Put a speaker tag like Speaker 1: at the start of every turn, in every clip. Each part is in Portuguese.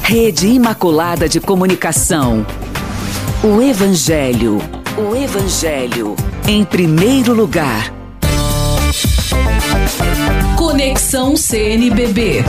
Speaker 1: Rede Imaculada de Comunicação. O Evangelho. O Evangelho. Em primeiro lugar. Conexão CNBB.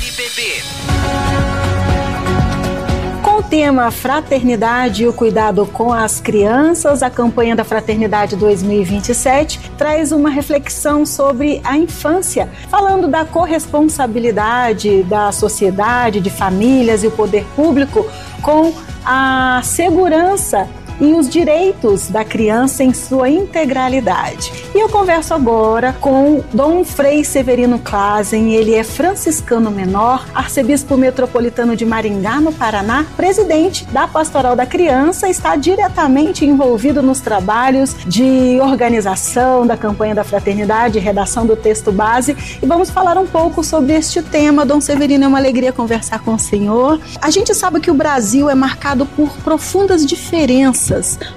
Speaker 2: Com o tema Fraternidade e o cuidado com as crianças, a campanha da Fraternidade 2027 traz uma reflexão sobre a infância, falando da corresponsabilidade da sociedade, de famílias e o poder público com a segurança e os direitos da criança em sua integralidade. E eu converso agora com Dom Frei Severino Clasen. Ele é franciscano menor, arcebispo metropolitano de Maringá, no Paraná, presidente da Pastoral da Criança, está diretamente envolvido nos trabalhos de organização da campanha da Fraternidade, redação do texto base, e vamos falar um pouco sobre este tema. Dom Severino, é uma alegria conversar com o senhor. A gente sabe que o Brasil é marcado por profundas diferenças,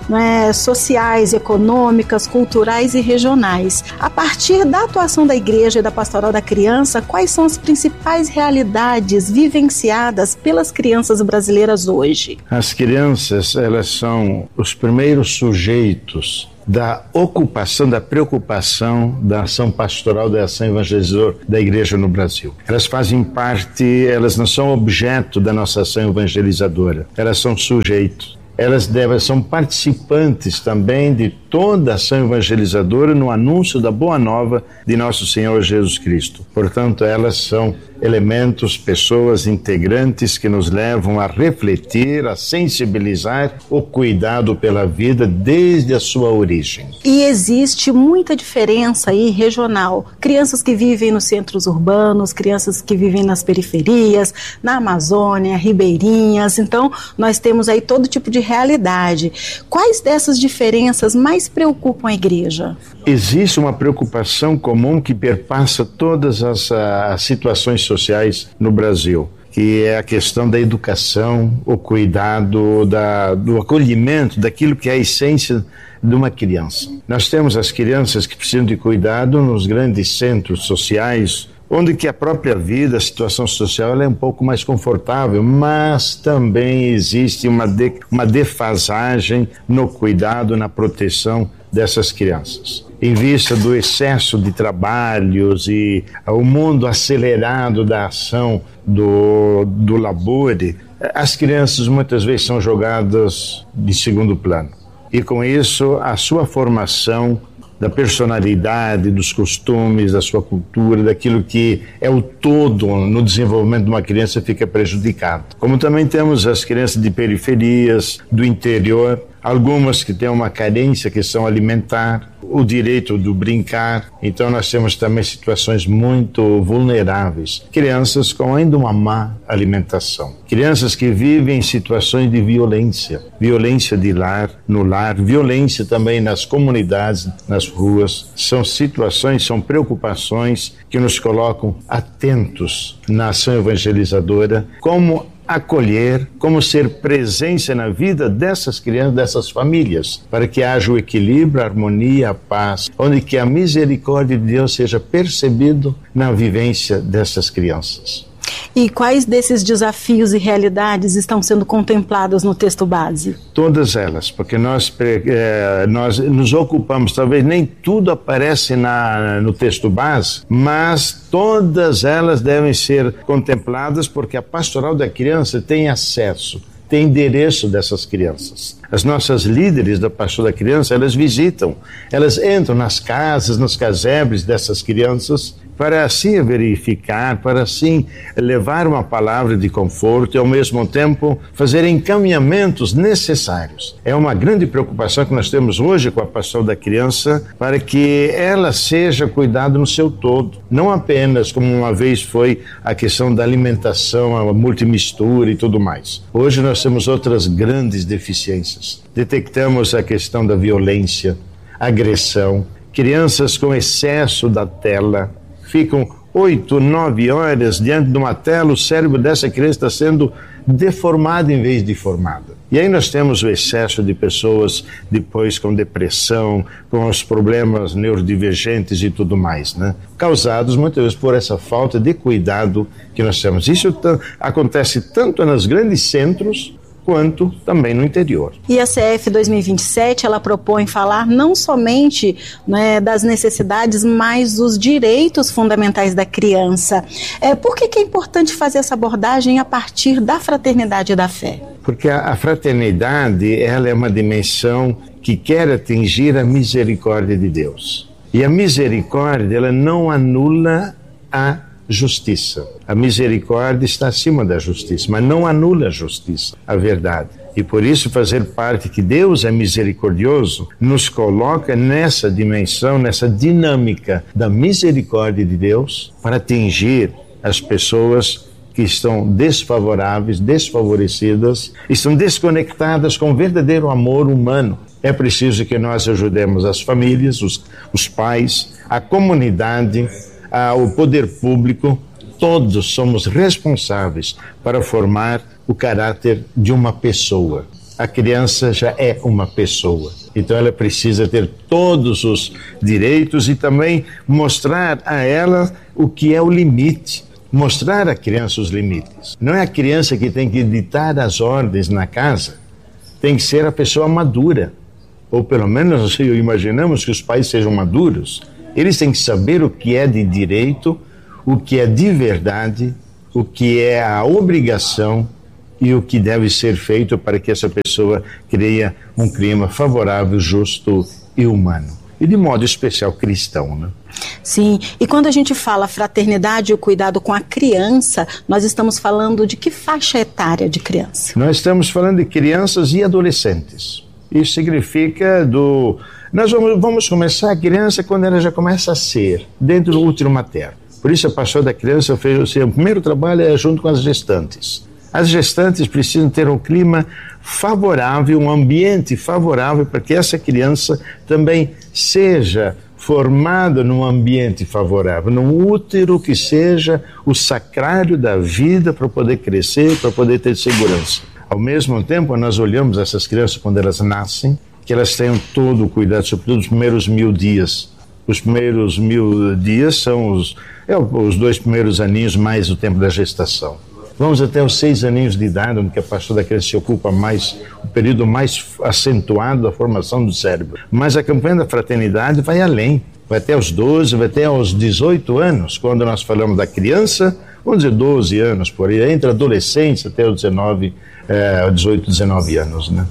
Speaker 2: sociais, econômicas, culturais e regionais. A partir da atuação da Igreja e da Pastoral da Criança, quais são as principais realidades vivenciadas pelas crianças brasileiras hoje?
Speaker 3: As crianças, elas são os primeiros sujeitos da ocupação, da preocupação da ação pastoral, da ação evangelizadora da Igreja no Brasil. Elas fazem parte, elas não são objeto da nossa ação evangelizadora, elas são sujeitos. Elas são participantes também de toda a ação evangelizadora no anúncio da Boa Nova de Nosso Senhor Jesus Cristo. Portanto, elas são elementos, pessoas integrantes que nos levam a refletir, a sensibilizar o cuidado pela vida desde a sua origem.
Speaker 2: E existe muita diferença aí regional. Crianças que vivem nos centros urbanos, crianças que vivem nas periferias, na Amazônia, ribeirinhas. Então, nós temos aí todo tipo de realidade. Quais dessas diferenças mais preocupam a Igreja?
Speaker 3: Existe uma preocupação comum que perpassa todas as situações sociais no Brasil, que é a questão da educação, o cuidado, do acolhimento, daquilo que é a essência de uma criança. Nós temos as crianças que precisam de cuidado nos grandes centros sociais, onde que a própria vida, a situação social, ela é um pouco mais confortável, mas também existe uma defasagem no cuidado, na proteção dessas crianças. Em vista do excesso de trabalhos e o mundo acelerado da ação do labore, as crianças muitas vezes são jogadas de segundo plano. E com isso, a sua formação da personalidade, dos costumes, da sua cultura, daquilo que é o todo no desenvolvimento de uma criança fica prejudicado. Como também temos as crianças de periferias, do interior, algumas que têm uma carência, que são alimentar, o direito do brincar. Então nós temos também situações muito vulneráveis. Crianças com ainda uma má alimentação. Crianças que vivem em situações de violência. Violência no lar, violência também nas comunidades, nas ruas. São situações, são preocupações que nos colocam atentos na ação evangelizadora, como acolher, como ser presença na vida dessas crianças, dessas famílias, para que haja o equilíbrio, a harmonia, a paz, onde que a misericórdia de Deus seja percebido na vivência dessas crianças.
Speaker 2: E quais desses desafios e realidades estão sendo contemplados no texto base?
Speaker 3: Todas elas, porque nós nos ocupamos, talvez nem tudo aparece no texto base, mas todas elas devem ser contempladas porque a Pastoral da Criança tem acesso, tem endereço dessas crianças. As nossas líderes da Pastoral da Criança, elas visitam, elas entram nas casas, nos casebres dessas crianças, para assim verificar, para assim levar uma palavra de conforto e ao mesmo tempo fazer encaminhamentos necessários. É uma grande preocupação que nós temos hoje com a Pastoral da Criança, para que ela seja cuidada no seu todo, não apenas como uma vez foi a questão da alimentação, a multimistura e tudo mais. Hoje nós temos outras grandes deficiências. Detectamos a questão da violência, agressão, crianças com excesso da tela, ficam 8, 9 horas diante de uma tela, o cérebro dessa criança está sendo deformado em vez de formado. E aí nós temos o excesso de pessoas depois com depressão, com os problemas neurodivergentes e tudo mais, né? Causados muitas vezes por essa falta de cuidado que nós temos. Isso acontece tanto nos grandes centros quanto também no interior.
Speaker 2: E a CF 2027, ela propõe falar não somente, né, das necessidades, mas dos direitos fundamentais da criança. Por que é importante fazer essa abordagem a partir da fraternidade e da fé?
Speaker 3: Porque a fraternidade, ela é uma dimensão que quer atingir a misericórdia de Deus. E a misericórdia, ela não anula a justiça. A misericórdia está acima da justiça, mas não anula a justiça, a verdade. E por isso fazer parte que Deus é misericordioso nos coloca nessa dimensão, nessa dinâmica da misericórdia de Deus para atingir as pessoas que estão desfavoráveis, desfavorecidas, estão desconectadas com o verdadeiro amor humano. É preciso que nós ajudemos as famílias, os pais, a comunidade, o poder público. Todos somos responsáveis para formar o caráter de uma pessoa. A criança já é uma pessoa, então ela precisa ter todos os direitos e também mostrar a ela o que é o limite. Mostrar à criança os limites. Não é a criança que tem que ditar as ordens na casa, tem que ser a pessoa madura. Ou pelo menos imaginamos que os pais sejam maduros. Eles têm que saber o que é de direito, o que é de verdade, o que é a obrigação e o que deve ser feito para que essa pessoa crie um clima favorável, justo e humano. E de modo especial cristão, né?
Speaker 2: Sim, e quando a gente fala fraternidade e o cuidado com a criança, nós estamos falando de que faixa etária de criança?
Speaker 3: Nós estamos falando de crianças e adolescentes. Isso significa nós vamos começar a criança quando ela já começa a ser, dentro do útero materno. Por isso a pastoral da criança fez o seu primeiro trabalho é junto com as gestantes. As gestantes precisam ter um clima favorável, um ambiente favorável para que essa criança também seja formada num ambiente favorável, num útero que seja o sacrário da vida para poder crescer, para poder ter segurança. Ao mesmo tempo, nós olhamos essas crianças quando elas nascem, que elas tenham todo o cuidado, sobretudo os primeiros 1000 dias. Os primeiros 1000 dias são os 2 primeiros aninhos mais o tempo da gestação. Vamos até os 6 aninhos de idade, onde a pastoral da criança se ocupa mais, o período mais acentuado da formação do cérebro. Mas a campanha da fraternidade vai além, vai até os 12, vai até aos 18 anos, quando nós falamos da criança, vamos dizer 12 anos por aí, entre adolescentes até os 18, 19 anos, né?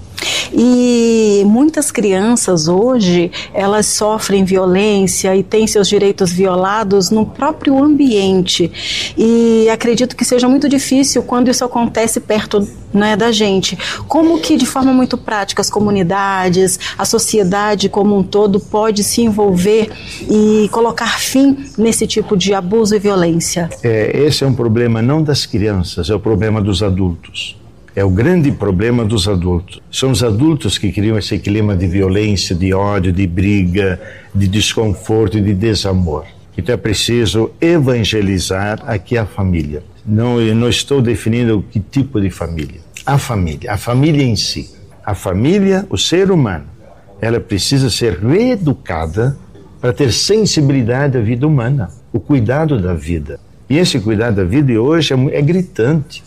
Speaker 2: E muitas crianças hoje, elas sofrem violência e têm seus direitos violados no próprio ambiente. E acredito que seja muito difícil quando isso acontece perto, né, da gente. Como que, de forma muito prática, as comunidades, a sociedade como um todo pode se envolver e colocar fim nesse tipo de abuso e violência?
Speaker 3: Esse é um problema não das crianças, é o problema dos adultos. É o grande problema dos adultos. São os adultos que criam esse clima de violência, de ódio, de briga, de desconforto e de desamor. Então é preciso evangelizar aqui a família. Não estou definindo que tipo de família. A família em si. A família, o ser humano, ela precisa ser reeducada para ter sensibilidade à vida humana, o cuidado da vida. E esse cuidado da vida hoje é gritante.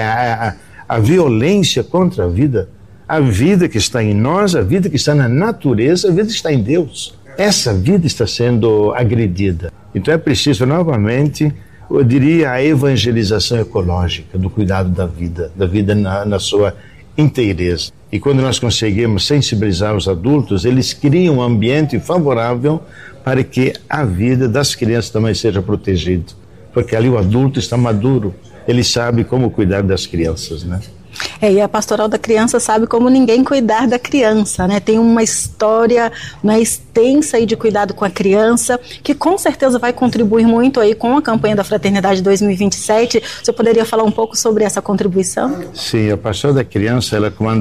Speaker 3: A violência contra a vida que está em nós, a vida que está na natureza, a vida que está em Deus. Essa vida está sendo agredida. Então é preciso novamente, eu diria, a evangelização ecológica, do cuidado da vida na sua inteireza. E quando nós conseguimos sensibilizar os adultos, eles criam um ambiente favorável para que a vida das crianças também seja protegida. Porque ali o adulto está maduro. Ele sabe como cuidar das crianças, né?
Speaker 2: E a Pastoral da Criança sabe como ninguém cuidar da criança, né? Tem uma história, né, extensa aí de cuidado com a criança, que com certeza vai contribuir muito aí com a campanha da Fraternidade 2027. Você poderia falar um pouco sobre essa contribuição?
Speaker 3: Sim, a Pastoral da Criança,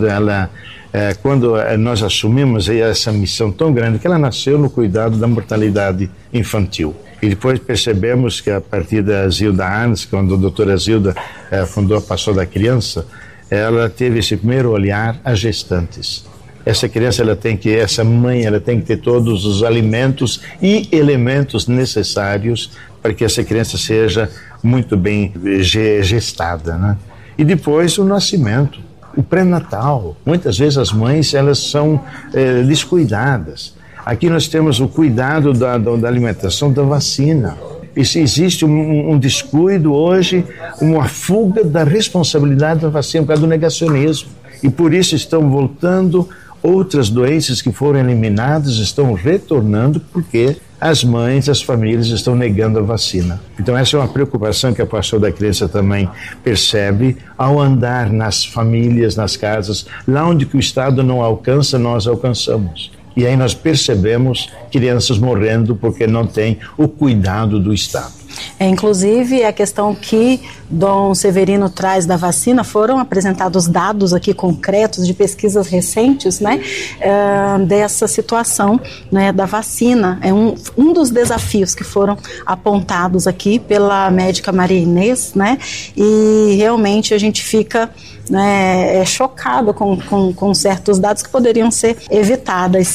Speaker 3: quando nós assumimos essa missão tão grande, que ela nasceu no cuidado da mortalidade infantil. E depois percebemos que a partir da Zilda Arns, quando a doutora Zilda fundou a Pastoral da Criança, ela teve esse primeiro olhar às gestantes. Essa criança, essa mãe, ela tem que ter todos os alimentos e elementos necessários para que essa criança seja muito bem gestada, né? E depois o nascimento, o pré-natal. Muitas vezes as mães, elas são descuidadas. Aqui nós temos o cuidado da alimentação, da vacina. Existe um descuido hoje, uma fuga da responsabilidade da vacina por causa do negacionismo. E por isso estão voltando outras doenças que foram eliminadas, estão retornando porque as mães, as famílias estão negando a vacina. Então essa é uma preocupação que a Pastoral da Criança também percebe ao andar nas famílias, nas casas, lá onde o Estado não alcança, nós alcançamos. E aí nós percebemos crianças morrendo porque não tem o cuidado do Estado.
Speaker 2: Inclusive, a questão que Dom Severino traz da vacina, foram apresentados dados aqui concretos de pesquisas recentes, né, dessa situação, né, da vacina. É um dos desafios que foram apontados aqui pela médica Maria Inês, né, e realmente a gente fica, né, chocado com certos dados que poderiam ser evitadas,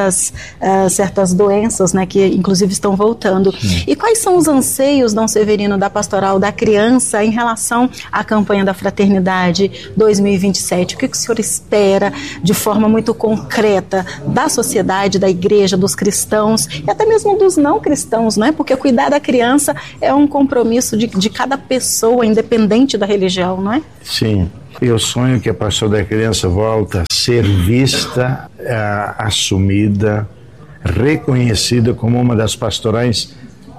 Speaker 2: certas doenças, né, que inclusive estão voltando. Sim. E quais são os anseios, Dom Severino, da Pastoral da Criança em relação à campanha da Fraternidade 2027? O que o senhor espera de forma muito concreta da sociedade, da igreja, dos cristãos e até mesmo dos não cristãos, né? Porque cuidar da criança é um compromisso de cada pessoa, independente da religião, não é?
Speaker 3: Sim. Eu sonho que a Pastoral da Criança volta a ser vista, assumida, reconhecida como uma das pastorais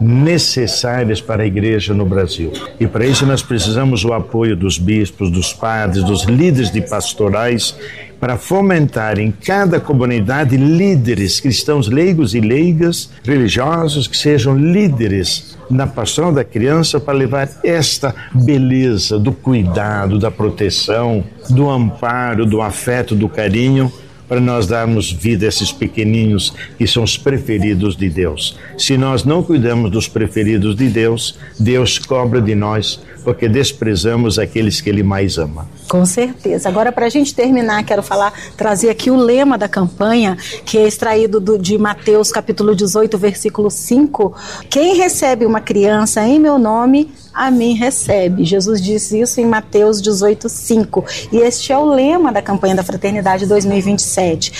Speaker 3: necessárias para a igreja no Brasil. E para isso nós precisamos do apoio dos bispos, dos padres, dos líderes de pastorais, para fomentar em cada comunidade líderes, cristãos leigos e leigas, religiosos, que sejam líderes na Pastoral da Criança para levar esta beleza do cuidado, da proteção, do amparo, do afeto, do carinho, para nós darmos vida a esses pequeninos que são os preferidos de Deus. Se nós não cuidamos dos preferidos de Deus, Deus cobra de nós, porque desprezamos aqueles que Ele mais ama.
Speaker 2: Com certeza. Agora, para a gente terminar, quero trazer aqui o lema da campanha, que é extraído de Mateus capítulo 18, versículo 5. Quem recebe uma criança em meu nome, a mim recebe. Jesus disse isso em Mateus 18, 5. E este é o lema da campanha da Fraternidade 2027.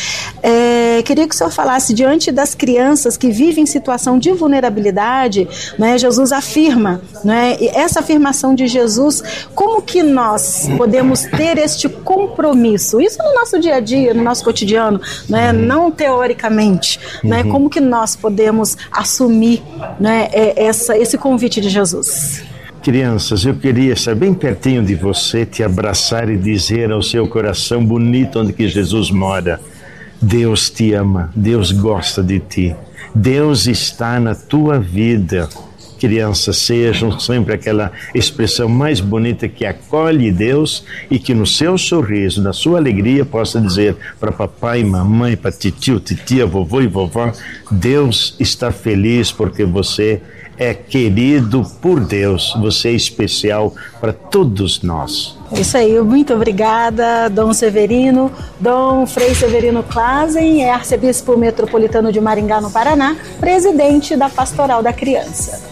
Speaker 2: Queria que o senhor falasse, diante das crianças que vivem em situação de vulnerabilidade, né, Jesus afirma, né, e essa afirmação de Jesus, como que nós podemos ter este compromisso? Isso no nosso dia a dia, no nosso cotidiano, né, não teoricamente, né, como que nós podemos assumir, né, esse convite de Jesus?
Speaker 3: Crianças, eu queria estar bem pertinho de você, te abraçar e dizer ao seu coração bonito onde que Jesus mora: Deus te ama, Deus gosta de ti, Deus está na tua vida. Crianças, sejam sempre aquela expressão mais bonita que acolhe Deus e que no seu sorriso, na sua alegria, possa dizer para papai e mamãe, para titio, titia, vovô e vovó: Deus está feliz porque você é querido por Deus, você é especial para todos nós.
Speaker 2: Isso aí, muito obrigada, Dom Severino. Dom Frei Severino Clasen é arcebispo metropolitano de Maringá, no Paraná, presidente da Pastoral da Criança.